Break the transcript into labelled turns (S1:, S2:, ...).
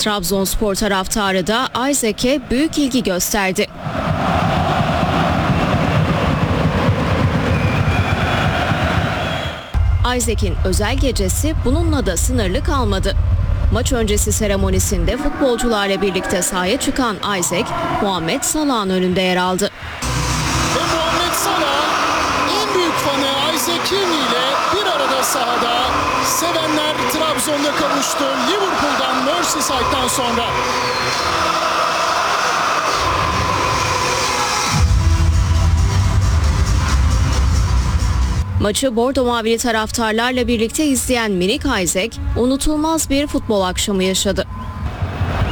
S1: Trabzonspor taraftarı da Isaac'e büyük ilgi gösterdi. Isaac'in özel gecesi bununla da sınırlı kalmadı. Maç öncesi seremonisinde futbolcularla birlikte sahaya çıkan Isaac, Muhammed Salah'ın önünde yer aldı.
S2: Ve Muhammed Salah en büyük fanı Isaac Kearney ile bir arada sahada. Sevenler Trabzon'da kavuştu Liverpool'dan Merseyside'dan sonra.
S1: Maçı Bordo Mavili taraftarlarla birlikte izleyen minik Isaac, unutulmaz bir futbol akşamı yaşadı.